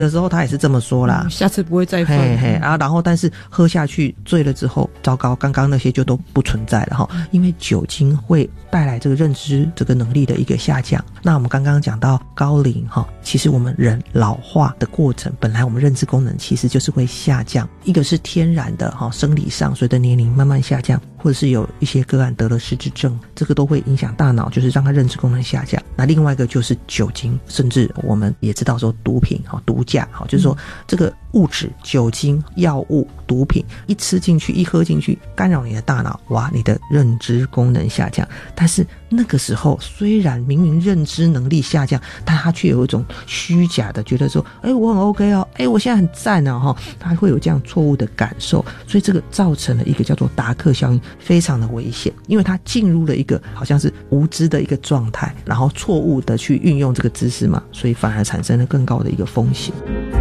有时候他也是这么说啦， 下次不会再犯。 然后但是喝下去醉了之后，糟糕，刚刚那些就都不存在了因为酒精会带来这个认知这个能力的一个下降。那我们刚刚讲到高龄其实我们人老化的过程，本来我们认知功能其实就是会下降，一个是天然的生理上随着年龄慢慢下降，或者是有一些个案得了失智症，这个都会影响大脑，就是让它认知功能下降。那另外一个就是酒精，甚至我们也知道说毒品毒驾就是说这个物质、酒精、药物、毒品一吃进去一喝进去，干扰你的大脑，哇，你的认知功能下降。但是那个时候虽然明明认知能力下降，但他却有一种虚假的觉得说我很 OK 我现在很赞他会有这样错误的感受。所以这个造成了一个叫做达克效应，非常的危险，因为他进入了一个好像是无知的一个状态，然后错误的去运用这个知识嘛，所以反而产生了更高的一个风险。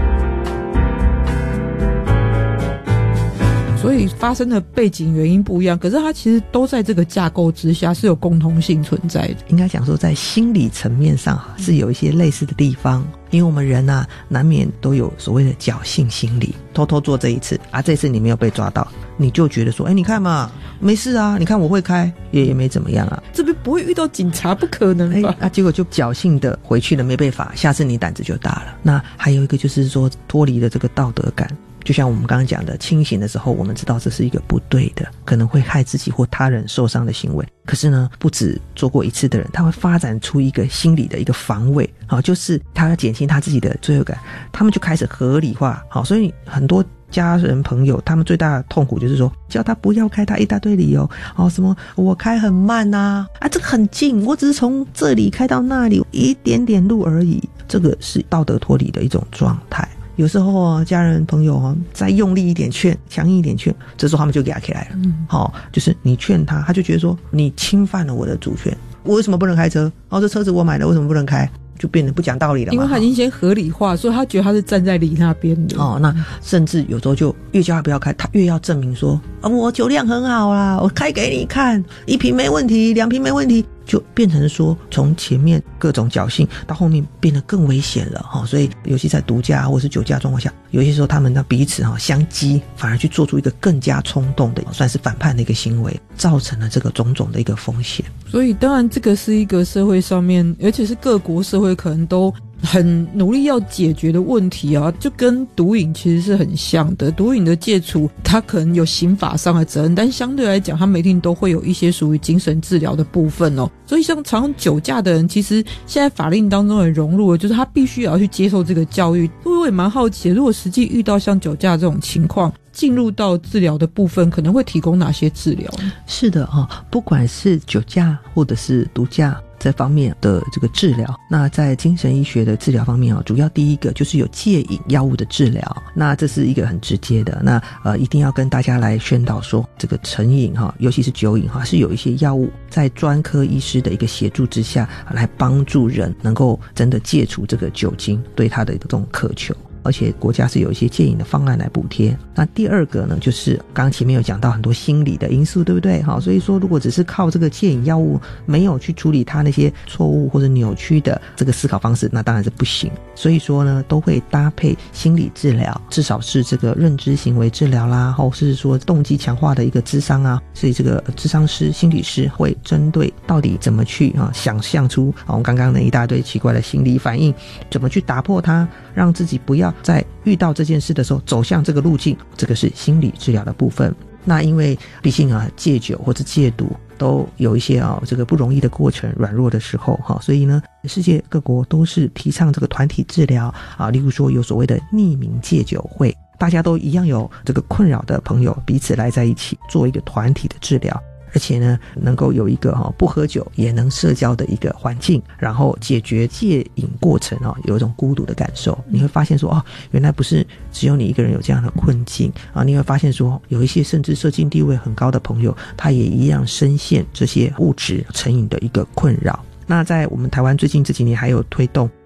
所以发生的背景原因不一样，可是它其实都在这个架构之下是有共同性存在的。 应该讲说在心理层面上是有一些类似的地方，因为我们人难免都有所谓的侥幸心理，偷偷做这一次这次你没有被抓到，你就觉得说你看嘛，没事你看我会开也没怎么样这边不会遇到警察，不可能吧结果就侥幸的回去了，没被罚，下次你胆子就大了。那还有一个就是说脱离了这个道德感，就像我们刚刚讲的，清醒的时候我们知道这是一个不对的，可能会害自己或他人受伤的行为，可是呢不止做过一次的人，他会发展出一个心理的一个防卫就是他要减轻他自己的罪恶感，他们就开始合理化所以很多家人朋友他们最大的痛苦就是说叫他不要开，他一大堆理由什么我开很慢这个很近，我只是从这里开到那里一点点路而已，这个是道德脱离的一种状态。有时候家人朋友再用力一点劝，强硬一点劝，这时候他们就给他起来了就是你劝他，他就觉得说你侵犯了我的主权，我为什么不能开车这车子我买了为什么不能开，就变得不讲道理了嘛。 因为他已经先合理化，所以他觉得他是站在理那边的那甚至有时候就越叫他不要开，他越要证明说我酒量很好啦，我开给你看，1瓶没问题，2瓶没问题，就变成说从前面各种侥幸到后面变得更危险了所以尤其在毒驾或是酒驾状况下，有些时候他们彼此相激，反而去做出一个更加冲动的算是反叛的一个行为，造成了这个种种的一个风险。 所以当然这个是一个社会上面，而且是各国社会可能都很努力要解决的问题就跟毒瘾其实是很像的。毒瘾的戒除它可能有刑法上的责任，但相对来讲它们一定都会有一些属于精神治疗的部分所以像常酒驾的人，其实现在法令当中也融入了，就是他必须也要去接受这个教育。所以我也蛮好奇的，如果实际遇到像酒驾这种情况，进入到治疗的部分可能会提供哪些治疗？是的不管是酒驾或者是毒驾这方面的这个治疗，那在精神医学的治疗方面主要第一个就是有戒瘾药物的治疗，那这是一个很直接的。那一定要跟大家来宣导说，这个成瘾尤其是酒瘾是有一些药物在专科医师的一个协助之下来帮助人能够真的戒除这个酒精对他的这种渴求，而且国家是有一些戒瘾的方案来补贴。那第二个呢，就是刚刚前面有讲到很多心理的因素，对不对？所以说如果只是靠这个戒瘾药物没有去处理他那些错误或者扭曲的这个思考方式，那当然是不行。所以说呢，都会搭配心理治疗，至少是这个认知行为治疗啦，或是说动机强化的一个諮商所以这个諮商师、心理师会针对到底怎么去想象出我们刚刚那一大堆奇怪的心理反应，怎么去打破它，让自己不要在遇到这件事的时候走向这个路径，这个是心理治疗的部分。那因为毕竟戒酒或者戒毒都有一些这个不容易的过程，软弱的时候所以呢世界各国都是提倡这个团体治疗例如说有所谓的匿名戒酒会，大家都一样有这个困扰的朋友彼此来在一起做一个团体的治疗，而且呢能够有一个不喝酒也能社交的一个环境，然后解决戒瘾过程有一种孤独的感受。你会发现说原来不是只有你一个人有这样的困境你会发现说有一些甚至社经地位很高的朋友，他也一样深陷这些物质成瘾的一个困扰。那在我们台湾最近这几年还有推动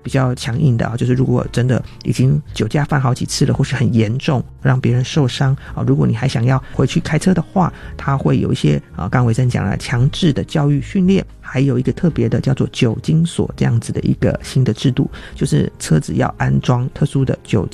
比较强硬的就是如果真的已经酒驾犯好几次了，或是很严重让别人受伤如果你还想要回去开车的话，它会有一些刚刚维珍讲了强制的教育训练，还有一个特别的叫做酒精锁这样子的一个新的制度，就是车子要安装特殊的酒精